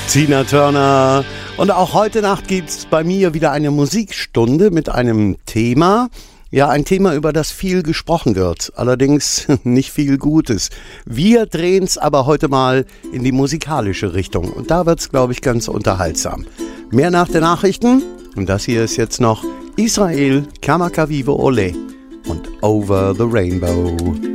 Tina Turner. Und auch heute Nacht gibt es bei mir wieder eine Musikstunde mit einem Thema. Ja, ein Thema, über das viel gesprochen wird, allerdings nicht viel Gutes. Wir drehen es aber heute mal in die musikalische Richtung und da wird es, glaube ich, ganz unterhaltsam. Mehr nach den Nachrichten und das hier ist jetzt noch Israel, Kamakawiwo Ole und Over the Rainbow.